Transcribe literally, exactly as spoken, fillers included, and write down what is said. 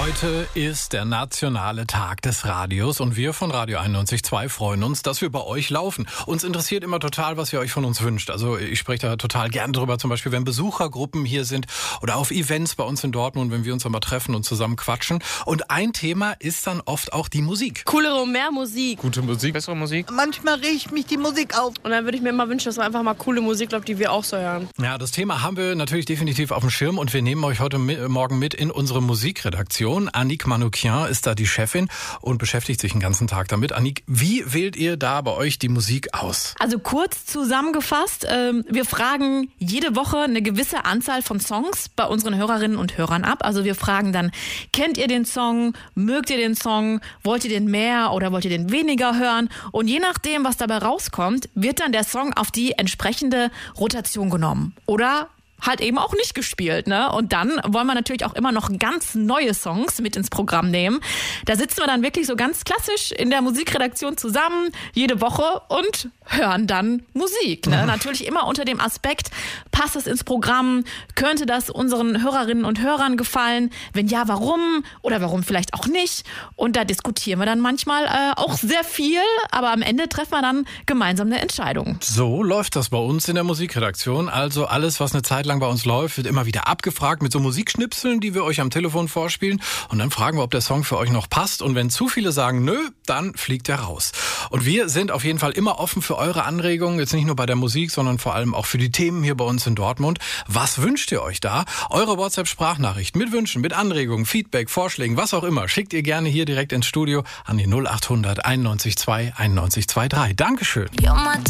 Heute ist der nationale Tag des Radios und wir von Radio einundneunzig Komma zwei freuen uns, dass wir bei euch laufen. Uns interessiert immer total, was ihr euch von uns wünscht. Also ich spreche da total gern drüber, zum Beispiel wenn Besuchergruppen hier sind oder auf Events bei uns in Dortmund, wenn wir uns einmal treffen und zusammen quatschen. Und ein Thema ist dann oft auch die Musik. Coolere und mehr Musik. Gute Musik, bessere Musik. Manchmal regt mich die Musik auf. Und dann würde ich mir immer wünschen, dass man einfach mal coole Musik läuft, die wir auch so hören. Ja, das Thema haben wir natürlich definitiv auf dem Schirm und wir nehmen euch heute mit, morgen mit in unsere Musikredaktion. Annick Manoukian ist da die Chefin und beschäftigt sich den ganzen Tag damit. Annick, wie wählt ihr da bei euch die Musik aus? Also kurz zusammengefasst, äh, wir fragen jede Woche eine gewisse Anzahl von Songs bei unseren Hörerinnen und Hörern ab. Also wir fragen dann, kennt ihr den Song, mögt ihr den Song, wollt ihr den mehr oder wollt ihr den weniger hören? Und je nachdem, was dabei rauskommt, wird dann der Song auf die entsprechende Rotation genommen. Oder halt eben auch nicht gespielt, ne? Und dann wollen wir natürlich auch immer noch ganz neue Songs mit ins Programm nehmen. Da sitzen wir dann wirklich so ganz klassisch in der Musikredaktion zusammen, jede Woche und hören dann Musik, ne? Natürlich immer unter dem Aspekt, passt es ins Programm? Könnte das unseren Hörerinnen und Hörern gefallen? Wenn ja, warum? Oder warum vielleicht auch nicht? Und da diskutieren wir dann manchmal äh, auch sehr viel, aber am Ende treffen wir dann gemeinsam eine Entscheidung. So läuft das bei uns in der Musikredaktion. Also alles, was eine Zeit lang bei uns läuft, wird immer wieder abgefragt mit so Musikschnipseln, die wir euch am Telefon vorspielen. Und dann fragen wir, ob der Song für euch noch passt. Und wenn zu viele sagen nö, dann fliegt er raus. Und wir sind auf jeden Fall immer offen für eure Anregungen. Jetzt nicht nur bei der Musik, sondern vor allem auch für die Themen hier bei uns in Dortmund. Was wünscht ihr euch da? Eure WhatsApp-Sprachnachricht mit Wünschen, mit Anregungen, Feedback, Vorschlägen, was auch immer. Schickt ihr gerne hier direkt ins Studio an die null acht hundert einundneunzig zwei einundneunzig zwei drei. Dankeschön.